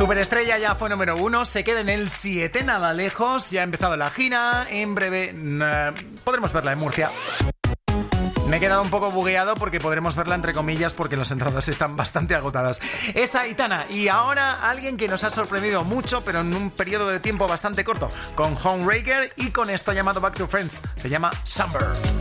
Superestrella ya fue número 1, se queda en el 7, nada lejos, ya ha empezado la gira, en breve podremos verla en Murcia. Me he quedado un poco bugueado porque podremos verla entre comillas porque las entradas están bastante agotadas. Es Aitana y ahora alguien que nos ha sorprendido mucho pero en un periodo de tiempo bastante corto, con Homebreaker y con esto llamado Back to Friends, se llama Summer.